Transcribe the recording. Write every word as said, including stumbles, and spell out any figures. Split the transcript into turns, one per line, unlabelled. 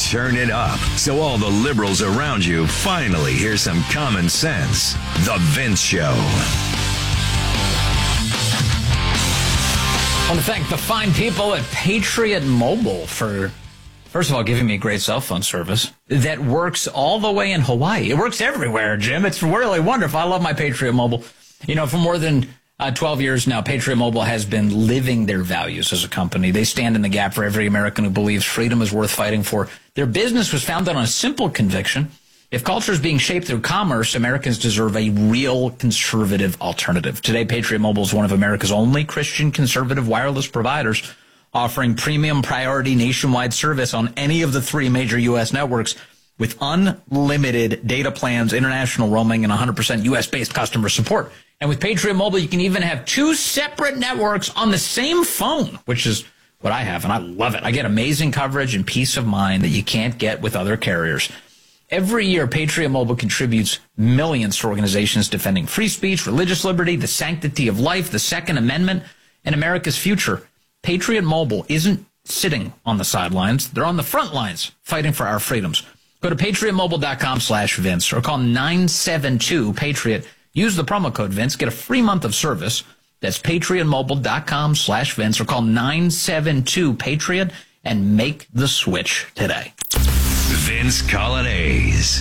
turn it up so all the liberals around you finally hear some common sense. The Vince Show.
I want to thank the fine people at Patriot Mobile for, first of all, giving me a great cell phone service that works all the way in Hawaii. It works everywhere, Jim. It's really wonderful. I love my Patriot Mobile. You know, for more than uh, twelve years now, Patriot Mobile has been living their values as a company. They stand in the gap for every American who believes freedom is worth fighting for. Their business was founded on a simple conviction. If culture is being shaped through commerce, Americans deserve a real conservative alternative. Today, Patriot Mobile is one of America's only Christian conservative wireless providers, offering premium priority nationwide service on any of the three major U S networks with unlimited data plans, international roaming, and one hundred percent U S-based customer support. And with Patriot Mobile, you can even have two separate networks on the same phone, which is what I have, and I love it. I get amazing coverage and peace of mind that you can't get with other carriers. Every year, Patriot Mobile contributes millions to organizations defending free speech, religious liberty, the sanctity of life, the Second Amendment, and America's future. Patriot Mobile isn't sitting on the sidelines. They're on the front lines fighting for our freedoms. Go to patriot mobile dot com slash Vince or call nine seven two PATRIOT. Use the promo code Vince. Get a free month of service. That's patriot mobile dot com slash Vince or call nine seven two PATRIOT and make the switch today.
Vince Coglianese.